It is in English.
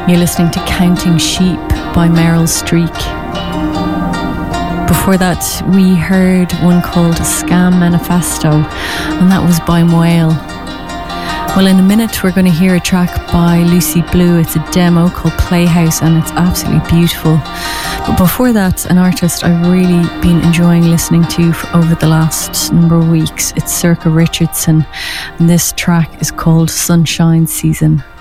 You're listening to Counting Sheep by Meryl Streep. Before that, we heard one called Scam Manifesto, and that was by Moyle. Well, in a minute, we're going to hear a track by Lucy Blue. It's a demo called Playhouse, and it's absolutely beautiful. But before that, an artist I've really been enjoying listening to for over the last number of weeks. It's Circa Richardson, and this track is called Sunshine Season.